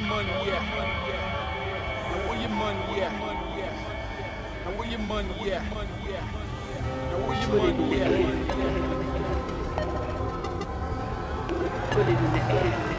money at? Now where your money at? Now where your money at? Now where your money at? Put it in the air.